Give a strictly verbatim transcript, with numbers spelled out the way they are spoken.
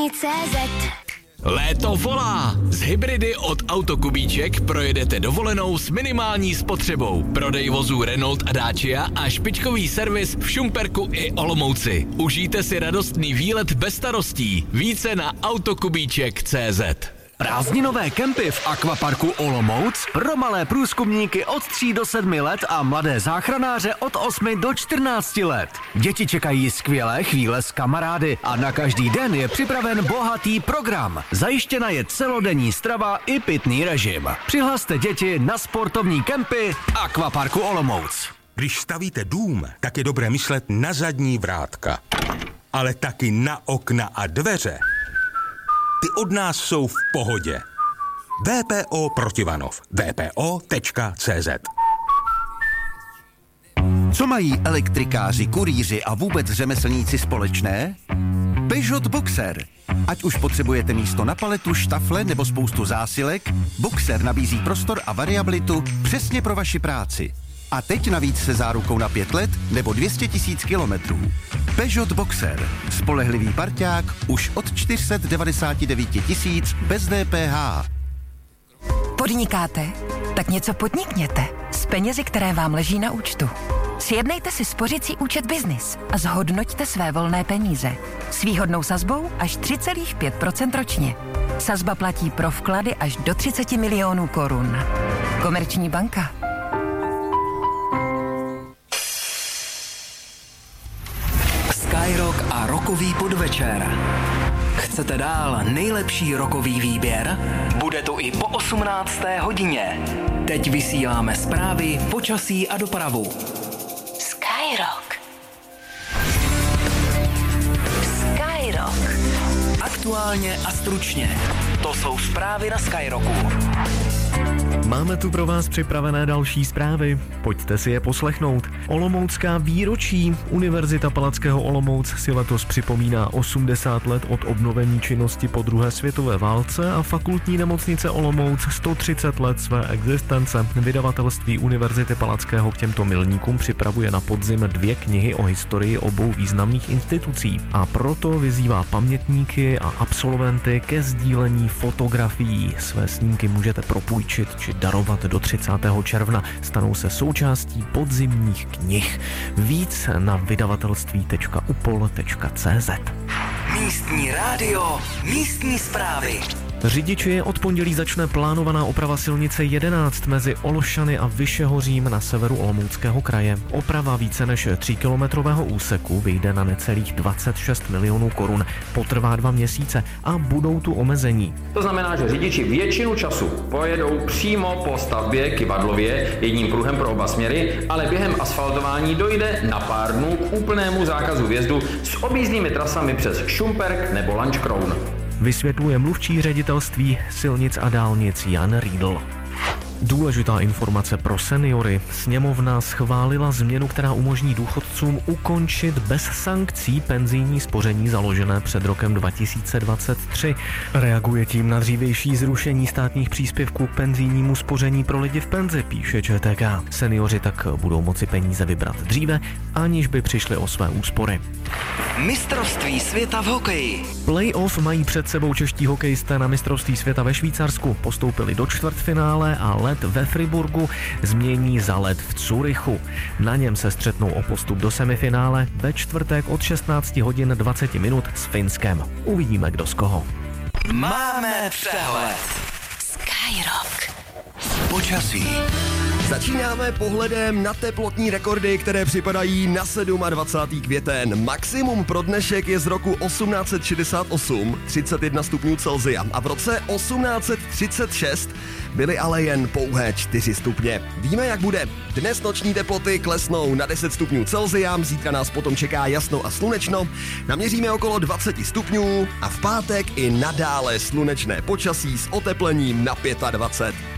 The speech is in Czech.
tečka cé zet. Léto volá! Z hybridy od Autokubíček projedete dovolenou s minimální spotřebou. Prodej vozů Renault a Dacia a špičkový servis v Šumperku i Olomouci. Užijte si radostný výlet bez starostí. Více na autokubíček tečka cé zet. Prázdninové kempy v Akvaparku Olomouc pro malé průzkumníky od tří do sedmi let a mladé záchranáře od osmi do čtrnácti let. Děti čekají skvělé chvíle s kamarády a na každý den je připraven bohatý program. Zajištěna je celodenní strava i pitný režim. Přihlaste děti na sportovní kempy v Akvaparku Olomouc. Když stavíte dům, tak je dobré myslet na zadní vrátka, ale taky na okna a dveře. Ty od nás jsou v pohodě. V P O Protivanov. V P O tečka cé zet. Co mají elektrikáři, kurýři a vůbec řemeslníci společné? Peugeot Boxer. Ať už potřebujete místo na paletu, štafle nebo spoustu zásilek, Boxer nabízí prostor a variabilitu přesně pro vaši práci. A teď navíc se zárukou na pět let nebo dvě stě tisíc kilometrů. Peugeot Boxer. Spolehlivý parťák už od čtyři sta devadesát devět tisíc bez D P H. Podnikáte? Tak něco podnikněte s penězi, které vám leží na účtu. Sjednejte si spořicí účet Business a zhodnoťte své volné peníze. S výhodnou sazbou až tři celá pět procenta ročně. Sazba platí pro vklady až do třicet milionů korun. Komerční banka. Skyrock a rokový podvečer. Chcete dál nejlepší rokový výběr? Bude to i po osmnácté hodině. Teď vysíláme zprávy, počasí a dopravu. Skyrock. Skyrock. Aktuálně a stručně. To jsou zprávy na Skyrocku. Máme tu pro vás připravené další zprávy. Pojďte si je poslechnout. Olomoucká výročí. Univerzita Palackého Olomouc si letos připomíná osmdesát let od obnovení činnosti po druhé světové válce a fakultní nemocnice Olomouc sto třicet let své existence. Vydavatelství Univerzity Palackého k těmto milníkům připravuje na podzim dvě knihy o historii obou významných institucí a proto vyzývá pamětníky a absolventy ke sdílení fotografií. Své snímky můžete propůjčit či darovat do třicátého června. Stanou se součástí podzimních knih. Víc na vydavatelství tečka upol tečka cé zet. Místní rádio, místní zprávy. Řidiči, od pondělí začne plánovaná oprava silnice jedenáct mezi Olšany a Vyšehořím na severu Olomouckého kraje. Oprava více než tříkilometrového úseku vyjde na necelých dvacet šest milionů korun. Potrvá dva měsíce a budou tu omezení. To znamená, že řidiči většinu času pojedou přímo po stavbě Kyvadlově jedním pruhem pro oba směry, ale během asfaltování dojde na pár dnů k úplnému zákazu vjezdu s objízdnými trasami přes Šumperk nebo Lanškroun. Vysvětluje mluvčí ředitelství silnic a dálnic Jan Riedl. Důležitá informace pro seniory. Sněmovna schválila změnu, která umožní důchodcům ukončit bez sankcí penzijní spoření založené před rokem dva tisíce dvacet tři. Reaguje tím na dřívější zrušení státních příspěvků k penzijnímu spoření pro lidi v penzi, píše Č T K. Seniori tak budou moci peníze vybrat dříve, aniž by přišli o své úspory. Mistrovství světa v hokeji. Playoff mají před sebou čeští hokejisté na mistrovství světa ve Švýcarsku. Postoupili do čtvrtfinále a let ve Friburgu změní za let v Curychu. Na něm se střetnou o postup do semifinále ve čtvrtek od šestnáct hodin dvacet minut s Finskem. Uvidíme, kdo z koho. Máme přehled. Skyrock. Počasí. Začínáme pohledem na teplotní rekordy, které připadají na dvacátého sedmého květen. Maximum pro dnešek je z roku osmnáct set šedesát osm, třicet jedna stupňů Celsia. A v roce osmnáct set třicet šest byly ale jen pouhé čtyři stupně. Víme, jak bude. Dnes noční teploty klesnou na deset stupňů Celsia, zítra nás potom čeká jasno a slunečno. Naměříme okolo dvacet stupňů a v pátek i nadále slunečné počasí s oteplením na dvacet pět.